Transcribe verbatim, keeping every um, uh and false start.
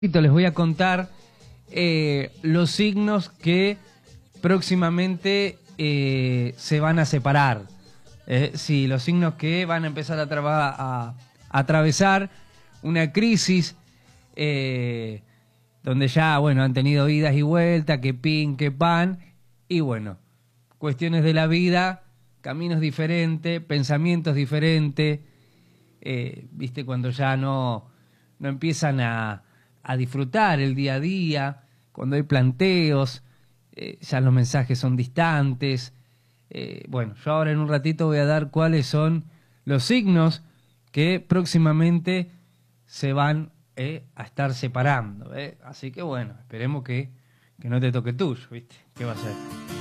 Les voy a contar eh, los signos que próximamente eh, se van a separar. Eh, sí, los signos que van a empezar a, a, a atravesar una crisis eh, donde ya, bueno, han tenido idas y vueltas, que pin, que pan, y bueno, cuestiones de la vida, caminos diferentes, pensamientos diferentes, eh, viste, cuando ya no, no empiezan a a disfrutar el día a día, cuando hay planteos, eh, ya los mensajes son distantes. Eh, bueno, yo ahora en un ratito voy a dar cuáles son los signos que próximamente se van eh, a estar separando. Eh. Así que bueno, esperemos que, que no te toque tuyo, ¿viste? ¿Qué va a ser?